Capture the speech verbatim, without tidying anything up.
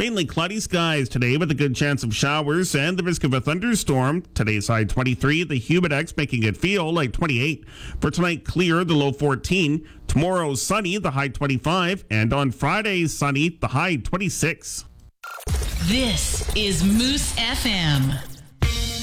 Mainly cloudy skies today with a good chance of showers and the risk of a thunderstorm. Today's high twenty-three, the humidex making it feel like twenty-eight. For tonight, clear, the low fourteen. Tomorrow, sunny, the high twenty-five. And on Friday, sunny, the high twenty-six. This is Moose F M.